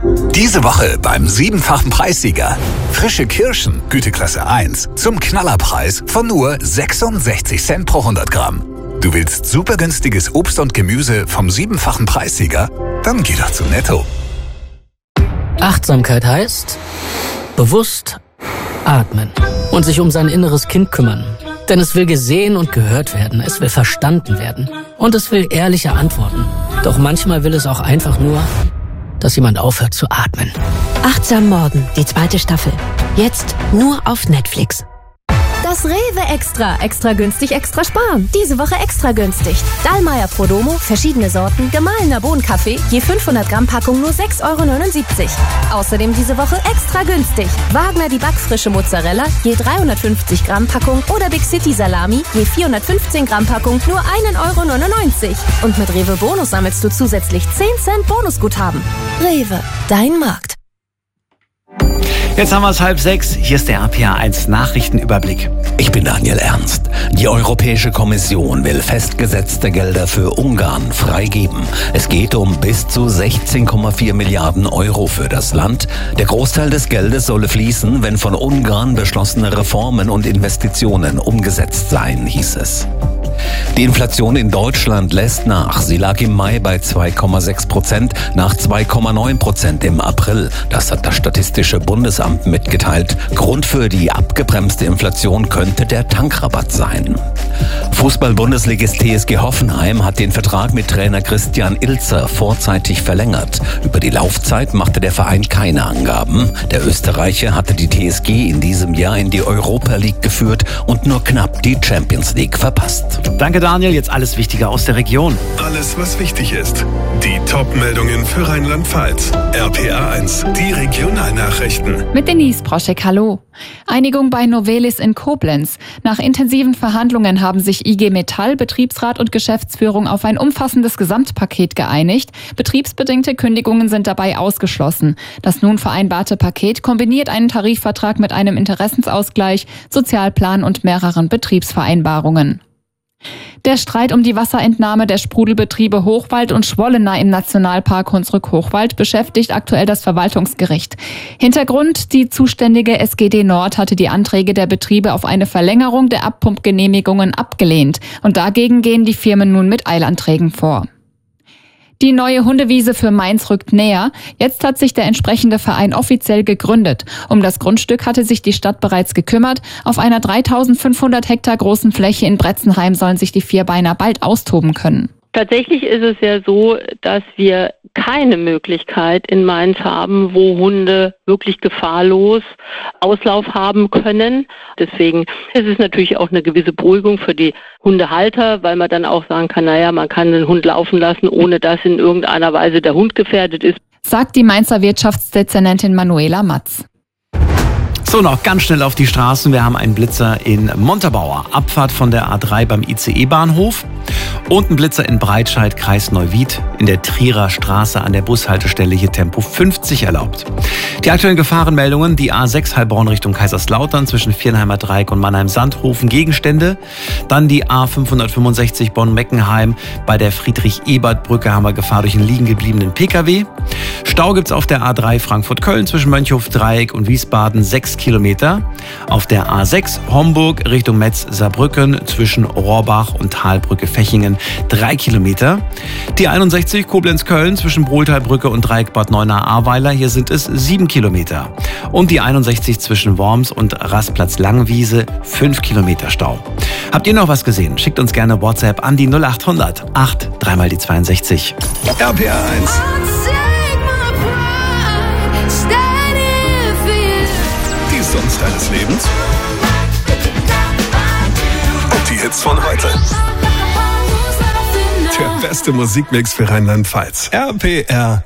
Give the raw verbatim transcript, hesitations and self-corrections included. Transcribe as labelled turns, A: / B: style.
A: Diese Woche beim siebenfachen Preissieger. Frische Kirschen, Güteklasse eins, zum Knallerpreis von nur sechsundsechzig Cent pro hundert Gramm. Du willst super günstiges Obst und Gemüse vom siebenfachen Preissieger? Dann geh doch zu Netto.
B: Achtsamkeit heißt bewusst atmen und sich um sein inneres Kind kümmern. Denn es will gesehen und gehört werden, es will verstanden werden und es will ehrliche Antworten. Doch manchmal will es auch einfach nur, dass jemand aufhört zu atmen.
C: Achtsam Morden, die zweite Staffel. Jetzt nur auf Netflix.
D: Das Rewe Extra. Extra günstig, extra sparen. Diese Woche extra günstig. Dallmayr Prodomo, verschiedene Sorten, gemahlener Bohnenkaffee, je fünfhundert Gramm Packung nur sechs Euro neunundsiebzig. Außerdem diese Woche extra günstig. Wagner die backfrische Mozzarella, je dreihundertfünfzig Gramm Packung oder Big City Salami, je vierhundertfünfzehn Gramm Packung nur ein Euro neunundneunzig. Und mit Rewe Bonus sammelst du zusätzlich zehn Cent Bonusguthaben. Rewe, dein Markt.
E: Jetzt haben wir es halb sechs. Hier ist der R P A eins Nachrichtenüberblick.
F: Ich bin Daniel Ernst. Die Europäische Kommission will festgesetzte Gelder für Ungarn freigeben. Es geht um bis zu sechzehn Komma vier Milliarden Euro für das Land. Der Großteil des Geldes solle fließen, wenn von Ungarn beschlossene Reformen und Investitionen umgesetzt seien, hieß es. Die Inflation in Deutschland lässt nach. Sie lag im Mai bei zwei Komma sechs Prozent, nach zwei Komma neun Prozent im April. Das hat das Statistische Bundesamt mitgeteilt. Grund für die abgebremste Inflation könnte der Tankrabatt sein. Fußball-Bundesligist T S G Hoffenheim hat den Vertrag mit Trainer Christian Ilzer vorzeitig verlängert. Über die Laufzeit machte der Verein keine Angaben. Der Österreicher hatte die T S G in diesem Jahr in die Europa League geführt und nur knapp die Champions League verpasst.
E: Danke Daniel, jetzt alles Wichtige aus der Region.
G: Alles, was wichtig ist. Die Top-Meldungen für Rheinland-Pfalz. R P A eins, die Regionalnachrichten.
H: Mit Denise Broschek, hallo. Einigung bei Novelis in Koblenz. Nach intensiven Verhandlungen haben sich I G Metall, Betriebsrat und Geschäftsführung auf ein umfassendes Gesamtpaket geeinigt. Betriebsbedingte Kündigungen sind dabei ausgeschlossen. Das nun vereinbarte Paket kombiniert einen Tarifvertrag mit einem Interessensausgleich, Sozialplan und mehreren Betriebsvereinbarungen. Der Streit um die Wasserentnahme der Sprudelbetriebe Hochwald und Schwollener im Nationalpark Hunsrück-Hochwald beschäftigt aktuell das Verwaltungsgericht. Hintergrund: Die zuständige S G D Nord hatte die Anträge der Betriebe auf eine Verlängerung der Abpumpgenehmigungen abgelehnt. Und dagegen gehen die Firmen nun mit Eilanträgen vor. Die neue Hundewiese für Mainz rückt näher. Jetzt hat sich der entsprechende Verein offiziell gegründet. Um das Grundstück hatte sich die Stadt bereits gekümmert. Auf einer dreitausendfünfhundert Hektar großen Fläche in Bretzenheim sollen sich die Vierbeiner bald austoben können.
I: Tatsächlich ist es ja so, dass wir keine Möglichkeit in Mainz haben, wo Hunde wirklich gefahrlos Auslauf haben können. Deswegen ist es natürlich auch eine gewisse Beruhigung für die Hundehalter, weil man dann auch sagen kann, naja, man kann den Hund laufen lassen, ohne dass in irgendeiner Weise der Hund gefährdet ist.
H: Sagt die Mainzer Wirtschaftsdezernentin Manuela Matz.
E: So, noch ganz schnell auf die Straßen. Wir haben einen Blitzer in Montabaur, Abfahrt von der A drei beim I C E-Bahnhof. Und einen Blitzer in Breitscheid, Kreis Neuwied, in der Trierer Straße an der Bushaltestelle, hier Tempo fünfzig erlaubt. Die aktuellen Gefahrenmeldungen: die A sechs Heilbronn Richtung Kaiserslautern zwischen Viernheimer Dreieck und Mannheim-Sandhofen, Gegenstände. Dann die A fünfhundertfünfundsechzig Bonn-Meckenheim, bei der Friedrich-Ebert-Brücke haben wir Gefahr durch einen liegen gebliebenen Pkw. Stau gibt's auf der A drei Frankfurt-Köln zwischen Mönchhof-Dreieck und Wiesbaden, sechs Kilometer. Auf der A sechs Homburg Richtung Metz-Saarbrücken zwischen Rohrbach und Talbrücke-Fechingen, drei Kilometer. Die einundsechzig Koblenz-Köln zwischen Brohltalbrücke und Dreieck Bad Neuenahr-Ahrweiler, hier sind es sieben Kilometer. Und die einundsechzig zwischen Worms und Rastplatz-Langwiese, fünf Kilometer Stau. Habt ihr noch was gesehen? Schickt uns gerne WhatsApp an die null acht hundert acht, dreimal die zweiundsechzig.
G: R P A eins. Die Songs deines Lebens. Und die Hits von heute. Der beste Musikmix für Rheinland-Pfalz. R P R